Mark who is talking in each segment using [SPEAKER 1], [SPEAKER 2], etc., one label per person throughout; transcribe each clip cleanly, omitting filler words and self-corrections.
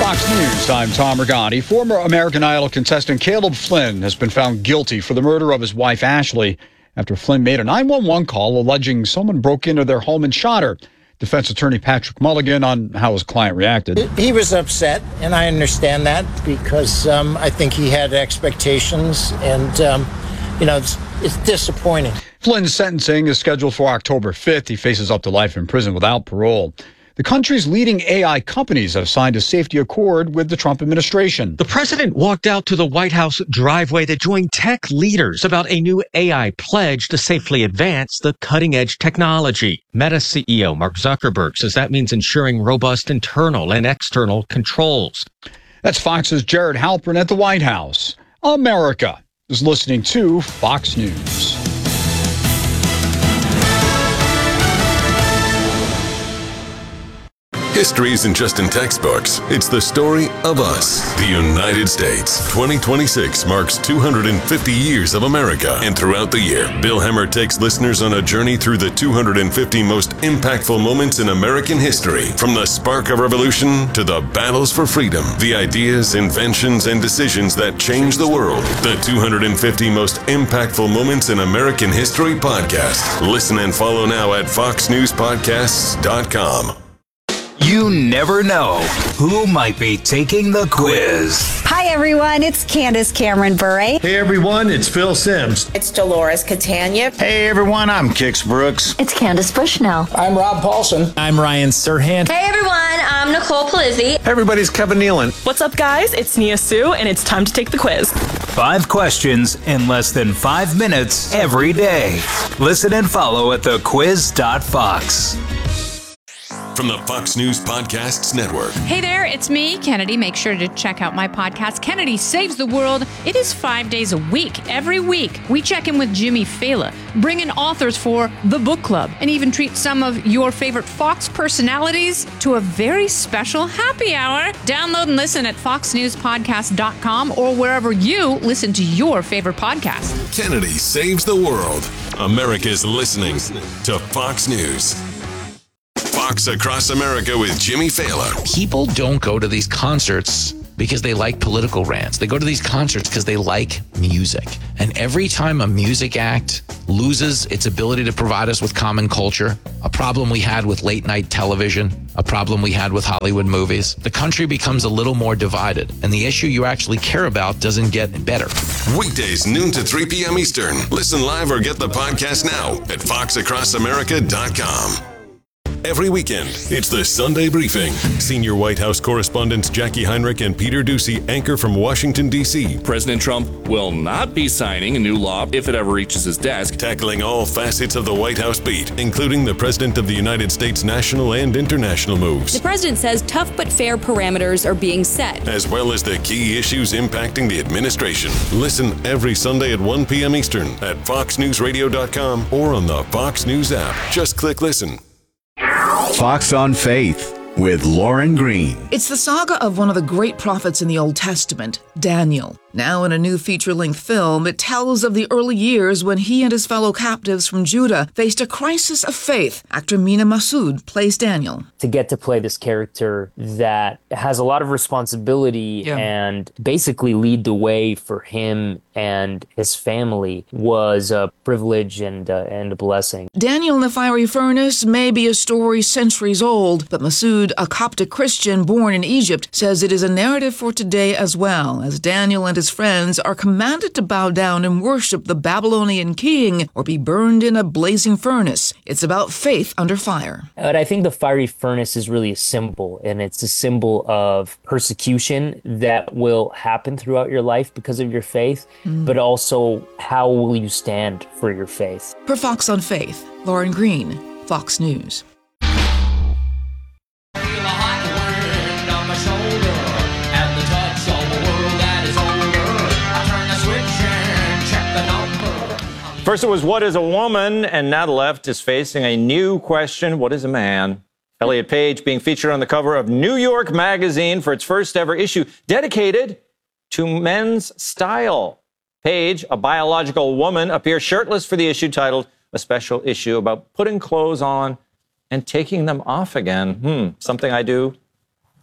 [SPEAKER 1] Fox News, I'm Tom Regani. Former American Idol contestant Caleb Flynn has been found guilty for the murder of his wife, Ashley, after Flynn made a 911 call alleging someone broke into their home and shot her. Defense attorney Patrick Mulligan on how his client reacted.
[SPEAKER 2] He was upset, and I understand that because I think he had expectations, and, it's disappointing.
[SPEAKER 1] Flynn's sentencing is scheduled for October 5th. He faces up to life in prison without parole. The country's leading AI companies have signed a safety accord with the Trump administration.
[SPEAKER 3] The president walked out to the White House driveway to join tech leaders about a new AI pledge to safely advance the cutting-edge technology. Meta CEO Mark Zuckerberg says that means ensuring robust internal and external controls.
[SPEAKER 1] That's Fox's Jared Halpern at the White House. America is listening to Fox News.
[SPEAKER 4] History isn't just in textbooks. It's the story of us, the United States. 2026 marks 250 years of America. And throughout the year, Bill Hemmer takes listeners on a journey through the 250 most impactful moments in American history. From the spark of revolution to the battles for freedom, the ideas, inventions, and decisions that changed the world. The 250 most impactful moments in American history podcast. Listen and follow now at foxnewspodcasts.com.
[SPEAKER 5] You never know who might be taking the quiz.
[SPEAKER 6] Hi, everyone. It's Candace Cameron Bure.
[SPEAKER 7] Hey, everyone. It's Phil Sims.
[SPEAKER 8] It's Dolores Catania.
[SPEAKER 9] Hey, everyone. I'm Kix Brooks.
[SPEAKER 10] It's Candace Bushnell.
[SPEAKER 2] I'm Rob Paulson.
[SPEAKER 11] I'm Ryan Serhant.
[SPEAKER 12] Hey, everyone. I'm Nicole Palizzi.
[SPEAKER 13] Hey, everybody. It's Kevin Nealon.
[SPEAKER 14] What's up, guys? It's Nia Sue, and it's time to take the quiz.
[SPEAKER 5] 5 questions in less than 5 minutes every day. Listen and follow at thequiz.fox.
[SPEAKER 4] From the Fox News Podcasts Network.
[SPEAKER 15] Hey there, it's me, Kennedy. Make sure to check out my podcast, Kennedy Saves the World. It is 5 days a week. Every week, we check in with Jimmy Fallon, bring in authors for the book club, and even treat some of your favorite Fox personalities to a very special happy hour. Download and listen at foxnewspodcast.com or wherever you listen to your favorite podcast.
[SPEAKER 4] Kennedy Saves the World. America's listening to Fox News. Fox Across America with Jimmy Fallon.
[SPEAKER 16] People don't go to these concerts because they like political rants. They go to these concerts because they like music. And every time a music act loses its ability to provide us with common culture, a problem we had with late night television, a problem we had with Hollywood movies, the country becomes a little more divided. And the issue you actually care about doesn't get better.
[SPEAKER 4] Weekdays, noon to 3 p.m. Eastern. Listen live or get the podcast now at foxacrossamerica.com. Every weekend, it's the Sunday Briefing. Senior White House correspondents Jackie Heinrich and Peter Doocy anchor from Washington, D.C.
[SPEAKER 17] President Trump will not be signing a new law if it ever reaches his desk.
[SPEAKER 4] Tackling all facets of the White House beat, including the President of the United States' national and international moves.
[SPEAKER 18] The president says tough but fair parameters are being set,
[SPEAKER 4] as well as the key issues impacting the administration. Listen every Sunday at 1 p.m. Eastern at foxnewsradio.com or on the Fox News app. Just click listen.
[SPEAKER 19] Fox on Faith with Lauren Green.
[SPEAKER 20] It's the saga of one of the great prophets in the Old Testament, Daniel. Now in a new feature-length film, it tells of the early years when he and his fellow captives from Judah faced a crisis of faith. Actor Mina Massoud plays Daniel.
[SPEAKER 6] To get to play this character that has a lot of responsibility and basically lead the way for him and his family was a privilege and a blessing.
[SPEAKER 20] Daniel in the Fiery Furnace may be a story centuries old, but Massoud, a Coptic Christian born in Egypt, says it is a narrative for today as well, as Daniel and his friends are commanded to bow down and worship the Babylonian king or be burned in a blazing furnace. It's about faith under fire.
[SPEAKER 6] But I think the fiery furnace is really a symbol, and it's a symbol of persecution that will happen throughout your life because of your faith, but also how will you stand for your faith.
[SPEAKER 20] For Fox on Faith, Lauren Green, Fox News.
[SPEAKER 3] First it was, what is a woman? And now the left is facing a new question, what is a man? Elliot Page being featured on the cover of New York Magazine for its first ever issue dedicated to men's style. Page, a biological woman, appears shirtless for the issue titled A Special Issue About Putting Clothes On and Taking Them Off Again. Something I do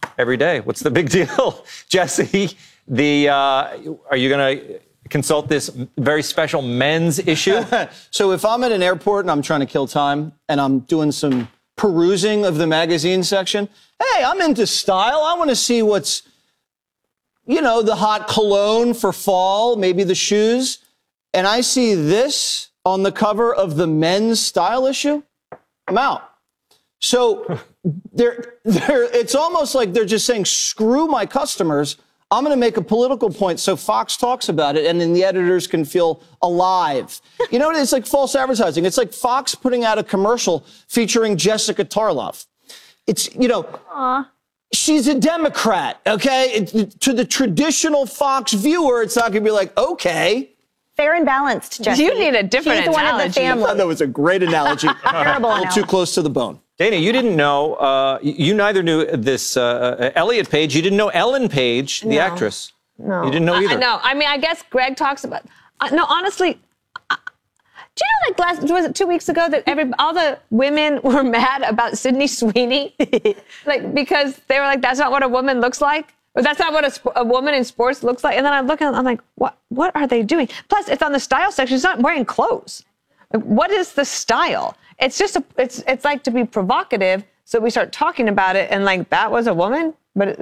[SPEAKER 3] every day. What's the big deal? Jesse, are you going to consult this very special men's issue?
[SPEAKER 8] So if I'm at an airport and I'm trying to kill time and I'm doing some perusing of the magazine section, hey, I'm into style. I want to see what's, the hot cologne for fall, maybe the shoes. And I see this on the cover of the men's style issue, I'm out. So it's almost like they're just saying, screw my customers. I'm going to make a political point so Fox talks about it and then the editors can feel alive. It's like false advertising. It's like Fox putting out a commercial featuring Jessica Tarlov. It's, she's a Democrat, okay? To the traditional Fox viewer, it's not going to be like, okay.
[SPEAKER 10] Fair and balanced, Jesse.
[SPEAKER 15] You need a different
[SPEAKER 10] She's
[SPEAKER 15] analogy.
[SPEAKER 10] One of the family.
[SPEAKER 8] I thought that was a great analogy.
[SPEAKER 10] Terrible
[SPEAKER 8] a little too close to the bone.
[SPEAKER 3] Dana, you didn't know, you neither knew this Elliot Page. You didn't know Ellen Page, the actress.
[SPEAKER 10] No.
[SPEAKER 3] You didn't know either.
[SPEAKER 15] No, I mean, I guess Greg talks about... no, honestly, do you know, was it 2 weeks ago that all the women were mad about Sydney Sweeney? Because they were like, that's not what a woman looks like? Or that's not what a woman in sports looks like? And then I'm looking, I'm like, what are they doing? Plus, it's on the style section. She's not wearing clothes. What is the style? It's just it's like to be provocative. So we start talking about it and like, that was a woman? But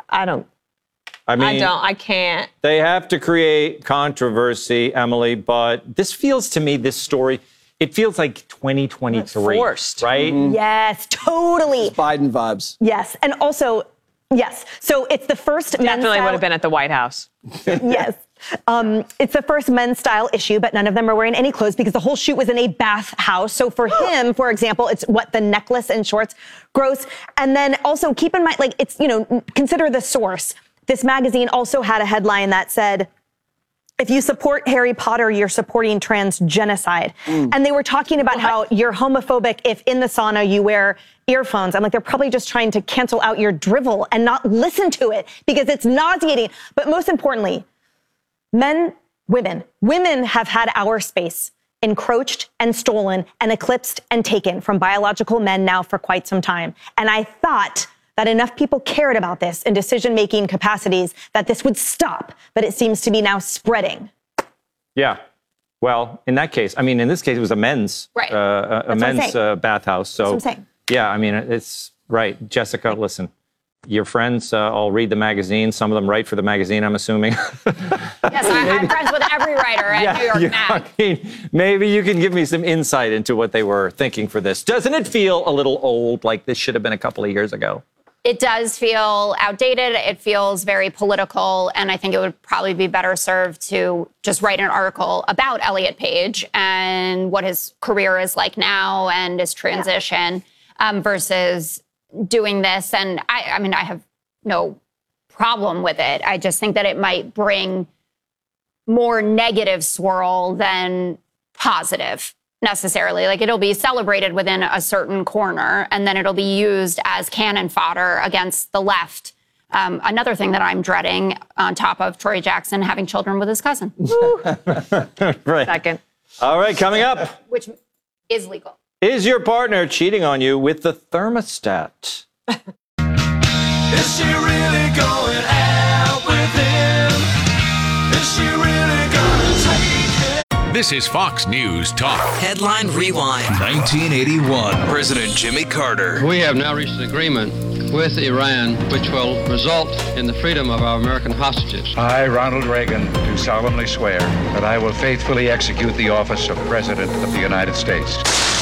[SPEAKER 15] I can't.
[SPEAKER 3] They have to create controversy, Emily, but this feels to me, this story, it feels like 2023.
[SPEAKER 15] It's forced.
[SPEAKER 3] Right?
[SPEAKER 10] Mm-hmm. Yes, totally.
[SPEAKER 8] It's Biden vibes.
[SPEAKER 10] Yes. And also, yes. So it's the first
[SPEAKER 15] Definitely would have been at the White House.
[SPEAKER 10] Yes. It's the first men's style issue, but none of them are wearing any clothes because the whole shoot was in a bathhouse. So for him, for example, it's the necklace and shorts, gross. And then also keep in mind, it's, consider the source. This magazine also had a headline that said, if you support Harry Potter, you're supporting transgenocide. And they were talking about how you're homophobic if in the sauna you wear earphones. I'm like, they're probably just trying to cancel out your drivel and not listen to it because it's nauseating. But most importantly, women have had our space encroached and stolen and eclipsed and taken from biological men now for quite some time. And I thought that enough people cared about this in decision-making capacities that this would stop, but it seems to be now spreading.
[SPEAKER 3] Yeah. Well, in that case, in this case, it was a men's, a men's bathhouse. So,
[SPEAKER 10] that's what I'm saying.
[SPEAKER 3] Yeah, it's right. Jessica, listen, your friends all read the magazine. Some of them write for the magazine, I'm assuming.
[SPEAKER 11] Yes, I'm friends with every writer at New York Mag.
[SPEAKER 3] Maybe you can give me some insight into what they were thinking for this. Doesn't it feel a little old, like this should have been a couple of years ago?
[SPEAKER 11] It does feel outdated. It feels very political. And I think it would probably be better served to just write an article about Elliot Page and what his career is like now and his transition versus doing this. And I have no problem with it. I just think that it might bring more negative swirl than positive. Necessarily. It'll be celebrated within a certain corner, and then it'll be used as cannon fodder against the left. Another thing that I'm dreading on top of Troy Jackson having children with his cousin.
[SPEAKER 3] Right.
[SPEAKER 15] Second.
[SPEAKER 3] All right, coming up.
[SPEAKER 11] Which is legal.
[SPEAKER 3] Is your partner cheating on you with the thermostat?
[SPEAKER 13] Is she really going out with him? Is she really gonna take it?
[SPEAKER 21] This is Fox News Talk.
[SPEAKER 22] Headline Rewind.
[SPEAKER 21] 1981.
[SPEAKER 22] President Jimmy Carter.
[SPEAKER 23] We have now reached an agreement with Iran which will result in the freedom of our American hostages.
[SPEAKER 24] I, Ronald Reagan, do solemnly swear that I will faithfully execute the office of President of the United States.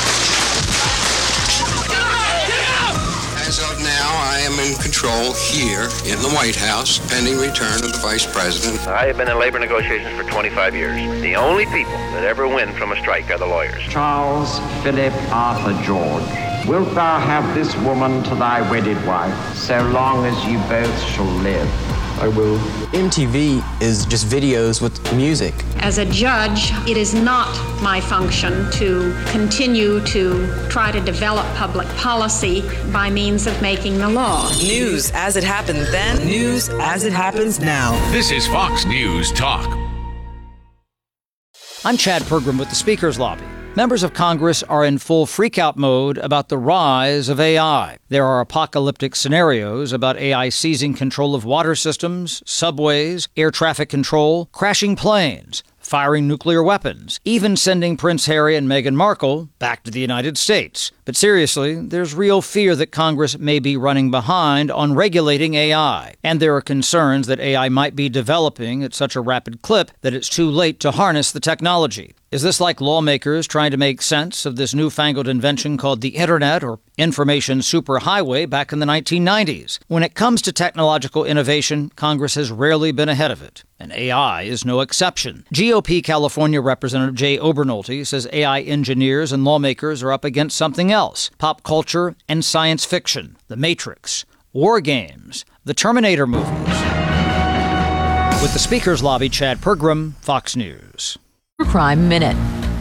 [SPEAKER 25] As of now, I am in control here in the White House, pending return of the Vice President.
[SPEAKER 26] I have been in labor negotiations for 25 years. The only people that ever win from a strike are the lawyers.
[SPEAKER 27] Charles Philip Arthur George, wilt thou have this woman to thy wedded wife, so long as you both shall live?
[SPEAKER 28] I will. MTV is just videos with music.
[SPEAKER 29] As a judge, it is not my function to continue to try to develop public policy by means of making the law.
[SPEAKER 22] News as it happened then, news as it happens now.
[SPEAKER 21] This is Fox News Talk.
[SPEAKER 30] I'm Chad Pergram with the Speaker's Lobby.
[SPEAKER 1] Members of Congress are in full freakout mode about the rise of AI. There are apocalyptic scenarios about AI seizing control of water systems, subways, air traffic control, crashing planes, firing nuclear weapons, even sending Prince Harry and Meghan Markle back to the United States. But seriously, there's real fear that Congress may be running behind on regulating AI. And there are concerns that AI might be developing at such a rapid clip that it's too late to harness the technology. Is this like lawmakers trying to make sense of this newfangled invention called the Internet or information superhighway back in the 1990s? When it comes to technological innovation, Congress has rarely been ahead of it, and AI is no exception. GOP California Representative Jay Obernolte says AI engineers and lawmakers are up against something else: pop culture and science fiction, The Matrix, war games, the Terminator movies. With the Speaker's Lobby, Chad Pergram, Fox News.
[SPEAKER 2] Crime Minute.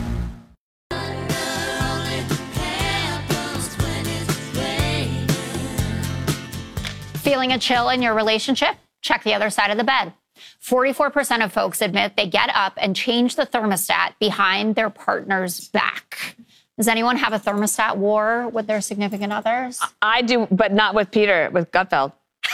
[SPEAKER 11] Feeling a chill in your relationship? Check the other side of the bed. 44% of folks admit they get up and change the thermostat behind their partner's back. Does anyone have a thermostat war with their significant others?
[SPEAKER 5] I do, but not with Peter, with Gutfeld.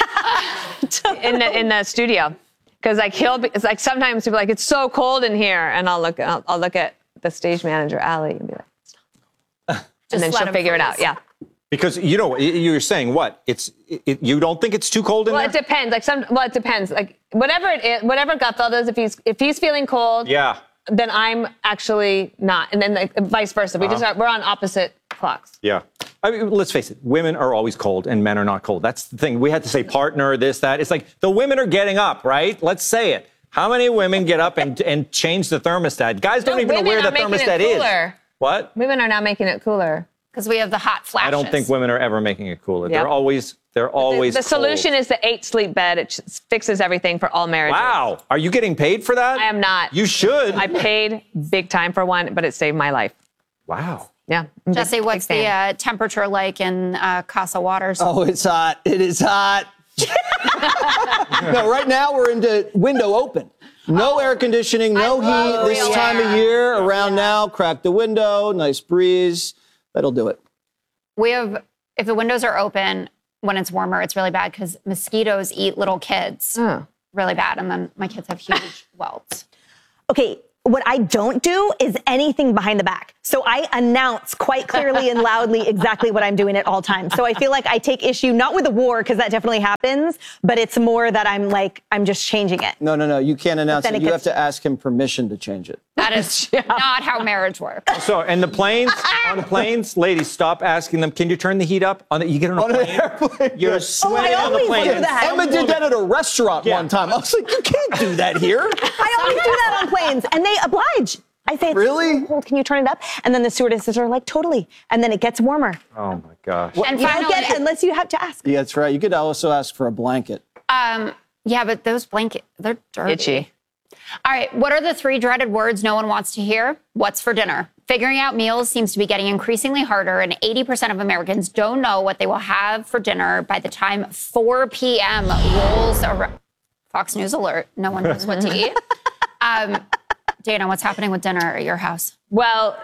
[SPEAKER 5] in the studio. Because like it's like sometimes people are like, it's so cold in here, and I'll look at the stage manager, Allie, and be like, stop. And then she'll figure it out. Yeah.
[SPEAKER 3] Because you're saying what? You don't think it's too cold in there?
[SPEAKER 5] Well, it depends. It depends. Like whatever it is, whatever Gutfeld is, if he's feeling cold,
[SPEAKER 3] yeah,
[SPEAKER 5] then I'm actually not, and then like, vice versa. We're on opposite clocks.
[SPEAKER 3] Yeah. I mean, let's face it, women are always cold and men are not cold. That's the thing. We had to say partner, this, that. It's like the women are getting up, right? Let's say it. How many women get up and change the thermostat? Guys don't even know where the thermostat is. What?
[SPEAKER 5] Women are now making it cooler.
[SPEAKER 11] Because we have the hot flashes.
[SPEAKER 3] I don't think women are ever making it cooler. Yep. They're always
[SPEAKER 5] The solution is the 8-sleep bed. It fixes everything for all marriages.
[SPEAKER 3] Wow. Are you getting paid for that?
[SPEAKER 5] I am not.
[SPEAKER 3] You should.
[SPEAKER 5] I paid big time for one, but it saved my life.
[SPEAKER 3] Wow.
[SPEAKER 5] Yeah.
[SPEAKER 11] Jesse, what's the temperature like in Casa Waters?
[SPEAKER 8] Oh, it's hot. It is hot. No, right now we're into window open. No air conditioning, no heat this time of year. Around now, crack the window, nice breeze. That'll do it.
[SPEAKER 11] If the windows are open when it's warmer, it's really bad because mosquitoes eat little kids. Really bad. And then my kids have huge welts.
[SPEAKER 10] Okay. What I don't do is anything behind the back. So I announce quite clearly and loudly exactly what I'm doing at all times. So I feel like I take issue, not with a war, because that definitely happens, but it's more that I'm just changing it.
[SPEAKER 8] No. You can't announce it. You have to ask him permission to change it.
[SPEAKER 11] That is not how marriage works.
[SPEAKER 3] So, and the planes, on the planes, ladies, stop asking them, can you turn the heat up? You get on a plane,
[SPEAKER 8] airplane.
[SPEAKER 3] You're sweating on the plane.
[SPEAKER 8] Emma did that at a restaurant one time. I was like, you can't do that here.
[SPEAKER 10] I always do that on planes, and they oblige. I say,
[SPEAKER 8] really?
[SPEAKER 10] So cold, can you turn it up? And then the stewardesses are like, totally. And then it gets warmer.
[SPEAKER 3] Oh, my gosh.
[SPEAKER 10] And you don't get it unless you have to ask.
[SPEAKER 8] Yeah, that's right. You could also ask for a blanket.
[SPEAKER 11] Yeah, but those blankets, they're dirty.
[SPEAKER 5] Itchy.
[SPEAKER 11] All right, what are the 3 dreaded words no one wants to hear? What's for dinner? Figuring out meals seems to be getting increasingly harder, and 80% of Americans don't know what they will have for dinner by the time 4 p.m. rolls around. Fox News alert, no one knows what to eat. Dana, what's happening with dinner at your house?
[SPEAKER 5] Well,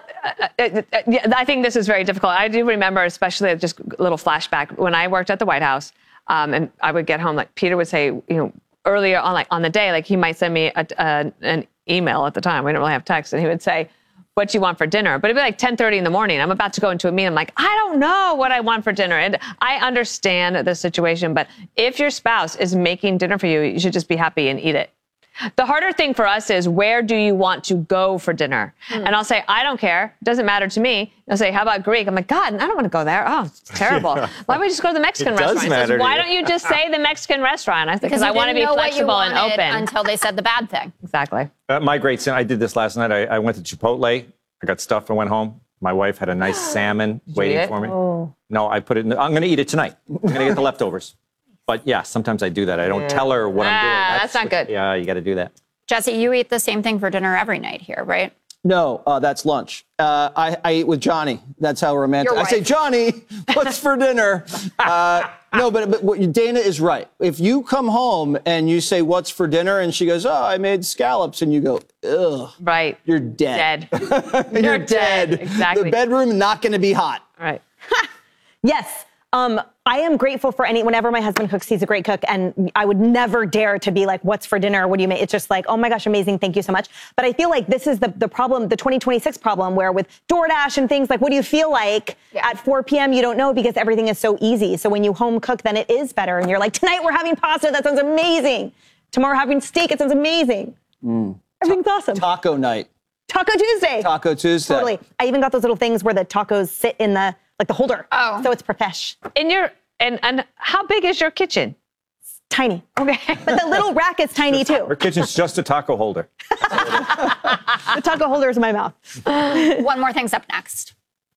[SPEAKER 5] I think this is very difficult. I do remember, especially just a little flashback, when I worked at the White House, and I would get home, like Peter would say, earlier on the day, he might send me an email at the time. We didn't really have text, and he would say, what do you want for dinner? But it'd be like 10:30 in the morning. I'm about to go into a meeting. I'm like, I don't know what I want for dinner. And I understand the situation, but if your spouse is making dinner for you, you should just be happy and eat it. The harder thing for us is, where do you want to go for dinner? And I'll say, I don't care. It doesn't matter to me. They'll say, how about Greek? I'm like, God, I don't want to go there. Oh, it's terrible. Why don't we just go to the Mexican restaurant? He says, why don't you just say the Mexican restaurant? I think because I want to be flexible and open.
[SPEAKER 11] Until they said the bad thing.
[SPEAKER 5] Exactly.
[SPEAKER 3] My great sin, I did this last night. I went to Chipotle. I got stuffed. I went home. My wife had a nice salmon waiting for me. Oh. No, I put it in. I'm going to eat it tonight. I'm going to get the leftovers. But yeah, sometimes I do that. I don't tell her what I'm doing.
[SPEAKER 5] That's not good.
[SPEAKER 3] Yeah, you got to do that.
[SPEAKER 11] Jesse, you eat the same thing for dinner every night here, right?
[SPEAKER 8] No, that's lunch. I eat with Johnny. That's how romantic. I say, Johnny, what's for dinner? No, but Dana is right. If you come home and you say, what's for dinner? And she goes, I made scallops. And you go, ugh.
[SPEAKER 5] Right.
[SPEAKER 8] You're dead. You're dead.
[SPEAKER 5] Exactly.
[SPEAKER 8] The bedroom not going to be hot.
[SPEAKER 5] Right.
[SPEAKER 10] Yes. I am grateful for whenever my husband cooks, he's a great cook, and I would never dare to be like, what's for dinner? What do you make? It's just like, oh my gosh, amazing. Thank you so much. But I feel like this is the problem, the 2026 problem, where with DoorDash and things like, what do you feel like at 4 p.m.? You don't know because everything is so easy. So when you home cook, then it is better. And you're like, tonight we're having pasta. That sounds amazing. Tomorrow we're having steak. It sounds amazing. Everything's awesome.
[SPEAKER 8] Taco night.
[SPEAKER 10] Taco Tuesday.
[SPEAKER 8] Taco Tuesday.
[SPEAKER 10] Totally. I even got those little things where the tacos sit in the holder.
[SPEAKER 5] Oh.
[SPEAKER 10] So it's profesh.
[SPEAKER 5] And how big is your kitchen?
[SPEAKER 10] Tiny. Okay. But the little rack is tiny too.
[SPEAKER 3] Her kitchen's just a taco holder.
[SPEAKER 10] The taco holder is in my mouth.
[SPEAKER 11] One more thing's up next.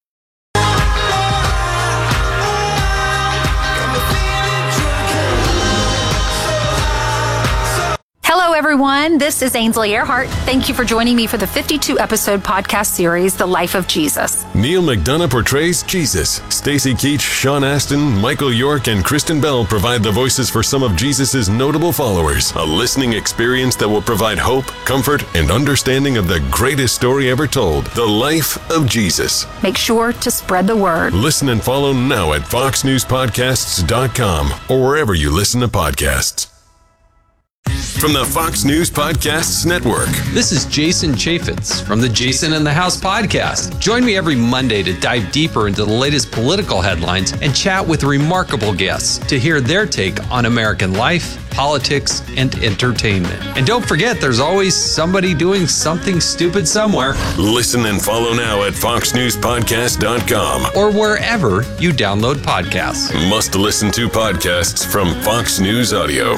[SPEAKER 2] Hello, everyone. This is Ainsley Earhart. Thank you for joining me for the 52-episode podcast series, The Life of Jesus.
[SPEAKER 4] Neil McDonough portrays Jesus. Stacey Keach, Sean Astin, Michael York, and Kristen Bell provide the voices for some of Jesus' notable followers. A listening experience that will provide hope, comfort, and understanding of the greatest story ever told, The Life of Jesus.
[SPEAKER 2] Make sure to spread the word.
[SPEAKER 4] Listen and follow now at foxnewspodcasts.com or wherever you listen to podcasts. From the Fox News Podcasts Network.
[SPEAKER 7] This is Jason Chaffetz from the Jason in the House podcast. Join me every Monday to dive deeper into the latest political headlines and chat with remarkable guests to hear their take on American life, politics, and entertainment. And don't forget, there's always somebody doing something stupid somewhere.
[SPEAKER 4] Listen and follow now at foxnewspodcast.com
[SPEAKER 7] or wherever you download podcasts.
[SPEAKER 4] Must listen to podcasts from Fox News Audio.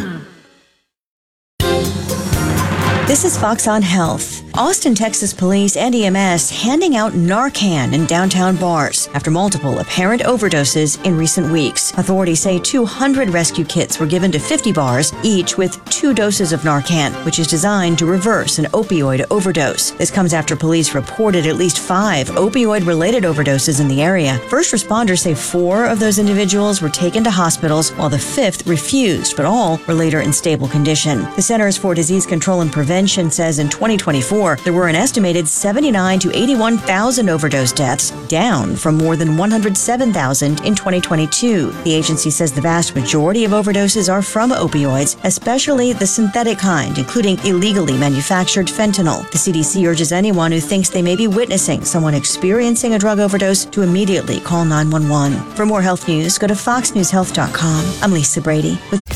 [SPEAKER 9] This is Fox on Health. Austin, Texas police and EMS handing out Narcan in downtown bars after multiple apparent overdoses in recent weeks. Authorities say 200 rescue kits were given to 50 bars, each with 2 doses of Narcan, which is designed to reverse an opioid overdose. This comes after police reported at least 5 opioid-related overdoses in the area. First responders say 4 of those individuals were taken to hospitals, while the 5th refused, but all were later in stable condition. The Centers for Disease Control and Prevention says in 2024, there were an estimated 79,000 to 81,000 overdose deaths, down from more than 107,000 in 2022. The agency says the vast majority of overdoses are from opioids, especially the synthetic kind, including illegally manufactured fentanyl. The CDC urges anyone who thinks they may be witnessing someone experiencing a drug overdose to immediately call 911. For more health news, go to foxnewshealth.com. I'm Lisa Brady with